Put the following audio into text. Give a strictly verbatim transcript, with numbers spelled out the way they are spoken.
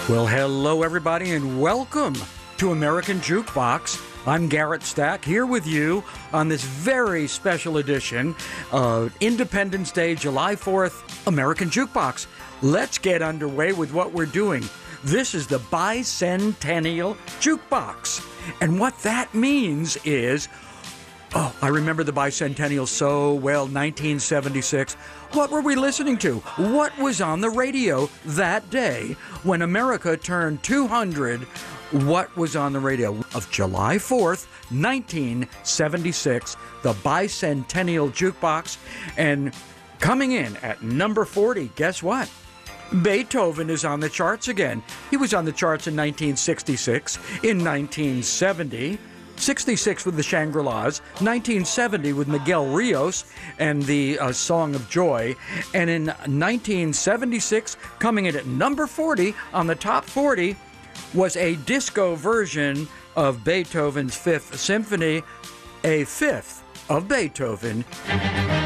Well, hello, everybody, and welcome to American Jukebox. I'm Garrett Stack here with you on this very special edition of Independence Day, July fourth, American Jukebox. Let's get underway with what we're doing. This is the Bicentennial Jukebox. And what that means is, oh, I remember the Bicentennial so well, nineteen seventy-six. What were we listening to? What was on the radio that day when America turned two hundred? What was on the radio of July fourth, nineteen seventy-six, the Bicentennial Jukebox. And coming in at number forty, guess what? Beethoven is on the charts again. He was on the charts in nineteen sixty-six, in nineteen seventy, sixty-six with the Shangri-Las, nineteen seventy with Miguel Rios and the uh, Song of Joy, and in nineteen seventy-six, coming in at number forty on the top forty, was a disco version of Beethoven's Fifth Symphony, a fifth of Beethoven.